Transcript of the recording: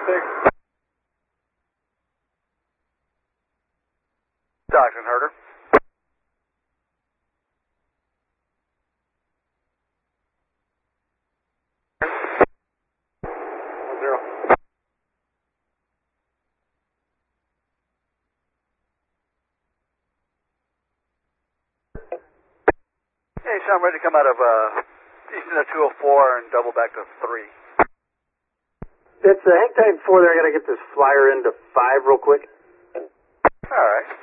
Stockton Herder. Hey, Sean, I'm ready to come out of east of 204 and double back to 3. It's hang tight 4 there. I got to get this flyer into 5 real quick. All right.